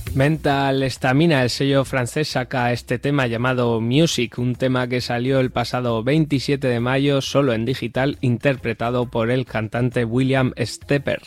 Mental Stamina, el sello francés, saca este tema llamado Music, un tema que salió el pasado 27 de mayo solo en digital, interpretado por el cantante William Stepper.